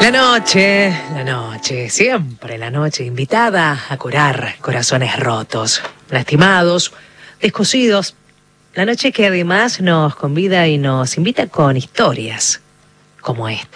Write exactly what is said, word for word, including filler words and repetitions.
La noche, la noche, siempre la noche, invitada a curar corazones rotos, lastimados, descosidos. La noche que además nos convida y nos invita con historias como esta.